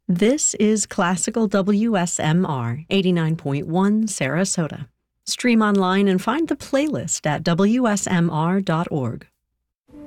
This is Classical WSMR 89.1 Sarasota. Stream online and find the playlist at WSMR.org.